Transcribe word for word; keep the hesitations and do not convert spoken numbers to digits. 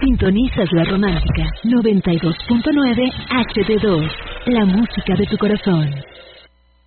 Sintonizas La Romántica noventa y dos punto nueve H D dos, la música de tu corazón.